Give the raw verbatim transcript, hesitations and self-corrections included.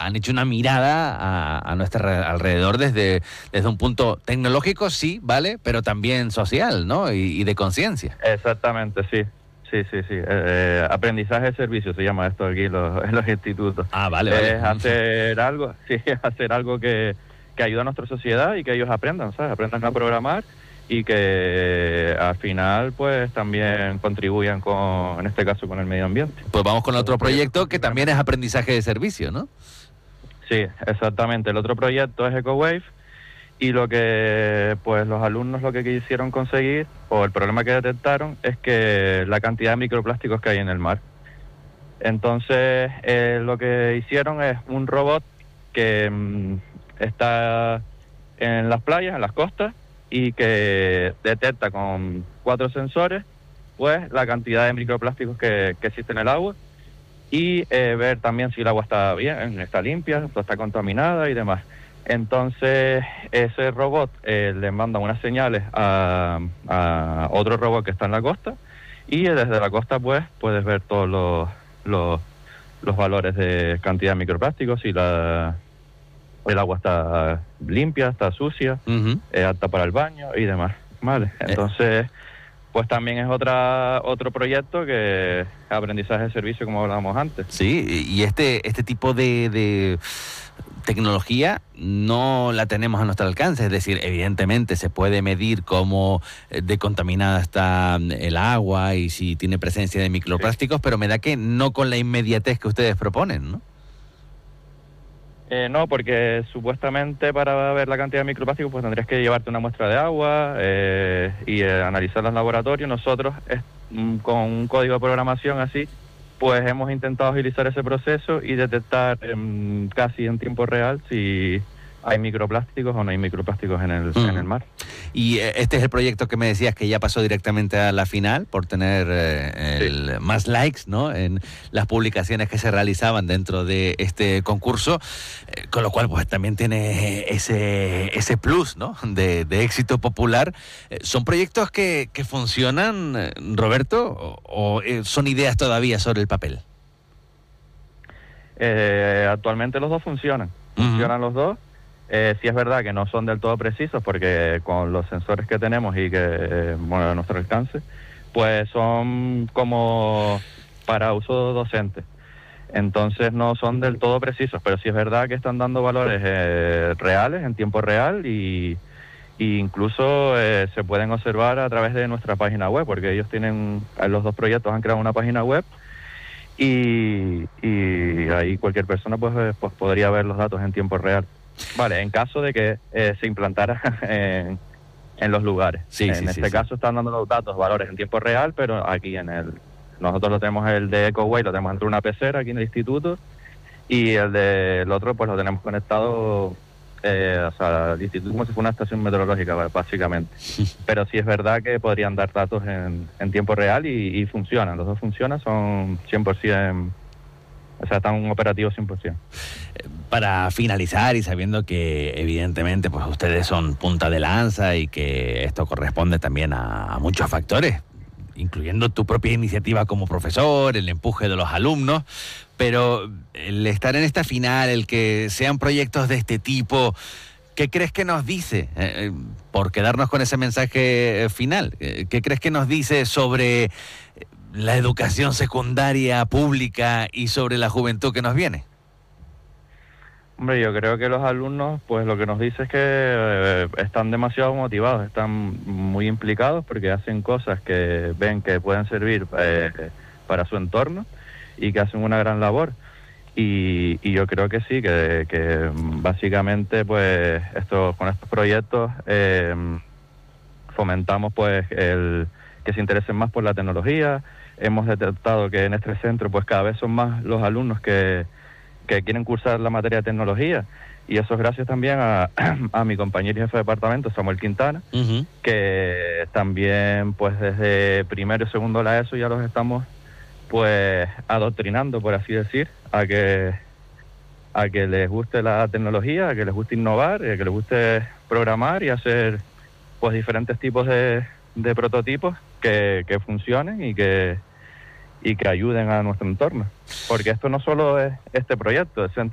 han hecho una mirada a, a nuestro alrededor desde, desde un punto tecnológico, sí, ¿vale? Pero también social, ¿no? Y, y de conciencia. Exactamente, sí. Sí, sí, sí. Eh, aprendizaje de servicio se llama esto aquí los, en los institutos. Ah, vale, vale. Es hacer algo, sí, hacer algo que, que ayude a nuestra sociedad y que ellos aprendan, ¿sabes? Aprendan a programar y que al final pues también contribuyan con, en este caso, con el medio ambiente. Pues vamos con otro proyecto que también es aprendizaje de servicio, ¿no? Sí, exactamente. El otro proyecto es EcoWave. Y lo que pues los alumnos lo que quisieron conseguir, o el problema que detectaron, es que la cantidad de microplásticos que hay en el mar. Entonces, eh, lo que hicieron es un robot que mmm, está en las playas, en las costas, y que detecta con cuatro sensores pues la cantidad de microplásticos que, que existe en el agua, y eh, ver también si el agua está bien, está limpia, no está contaminada y demás. Entonces, ese robot eh, le manda unas señales a, a otro robot que está en la costa, y desde la costa pues puedes ver todos los, los, los valores de cantidad de microplásticos, si la, el agua está limpia, está sucia, Uh-huh. es apta para el baño y demás, ¿vale? Entonces, pues también es otra otro proyecto que es aprendizaje de servicio, como hablábamos antes. Sí, y este, este tipo de... de... tecnología no la tenemos a nuestro alcance, es decir, evidentemente se puede medir cómo de contaminada está el agua y si tiene presencia de microplásticos, sí. Pero me da que no con la inmediatez que ustedes proponen, ¿no? Eh, no, porque supuestamente para ver la cantidad de microplásticos pues tendrías que llevarte una muestra de agua eh, y eh, analizarla en laboratorio. Nosotros, eh, con un código de programación así, pues hemos intentado agilizar ese proceso y detectar eh, casi en tiempo real si hay microplásticos o no hay microplásticos en el, mm. en el mar. Y este es el proyecto que me decías que ya pasó directamente a la final por tener eh, el, sí. más likes, ¿no?, en las publicaciones que se realizaban dentro de este concurso, eh, con lo cual pues también tiene ese, ese plus, ¿no?, de, de éxito popular. Eh, ¿Son proyectos que, que funcionan, Roberto, o, o eh, son ideas todavía sobre el papel? Eh, actualmente los dos funcionan, funcionan uh-huh. los dos. Eh, sí es verdad que no son del todo precisos porque con los sensores que tenemos y que, eh, bueno, a nuestro alcance, pues son como para uso docente. Entonces no son del todo precisos, pero sí es verdad que están dando valores eh, reales, en tiempo real, y, y incluso eh, se pueden observar a través de nuestra página web, porque ellos tienen, los dos proyectos han creado una página web, y, y ahí cualquier persona pues, pues podría ver los datos en tiempo real. Vale, en caso de que eh, se implantara en, en los lugares. Sí, en sí, este sí, caso sí. están dando los datos, valores en tiempo real, pero aquí en el... Nosotros lo tenemos el de EcoWave, lo tenemos entre una pecera aquí en el instituto, y el del otro pues lo tenemos conectado, eh, o sea, el instituto como si fuera una estación meteorológica, básicamente. Pero sí es verdad que podrían dar datos en, en tiempo real y, y funcionan, los dos funcionan, son cien por ciento... O sea, están operativos cien por ciento. Para finalizar, y sabiendo que evidentemente pues ustedes son punta de lanza y que esto corresponde también a, a muchos factores, incluyendo tu propia iniciativa como profesor, el empuje de los alumnos, pero el estar en esta final, el que sean proyectos de este tipo, ¿qué crees que nos dice? Eh, por quedarnos con ese mensaje final, ¿qué crees que nos dice sobre la educación secundaria pública y sobre la juventud que nos viene? Hombre, yo creo que los alumnos, pues lo que nos dice es que eh, están demasiado motivados, están muy implicados porque hacen cosas que ven que pueden servir eh, para su entorno y que hacen una gran labor. Y, y yo creo que sí, que, que básicamente pues esto, con estos proyectos eh, fomentamos pues el que se interesen más por la tecnología. Hemos detectado que en este centro pues cada vez son más los alumnos que, que quieren cursar la materia de tecnología, y eso es gracias también a, a mi compañero y jefe de departamento, Samuel Quintana, uh-huh. que también pues desde primero y segundo de la ESO ya los estamos pues adoctrinando, por así decir, a que a que les guste la tecnología, a que les guste innovar, a que les guste programar y hacer pues diferentes tipos de, de prototipos que, que funcionen y que y que ayuden a nuestro entorno, porque esto no solo es este proyecto, el centro